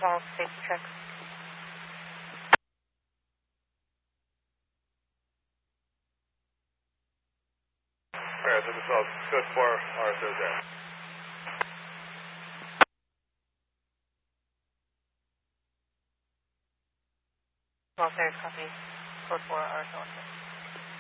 Small safety check. Alright, this is all good for Arthur there. Small series copy. Code 4 Arthur.